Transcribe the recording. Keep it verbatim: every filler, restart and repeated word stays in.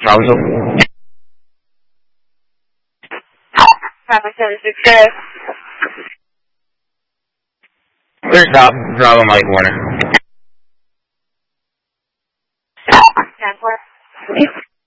Bravo. Papa seven six zero. Clear stop. Bravo Mike Warner. ten four.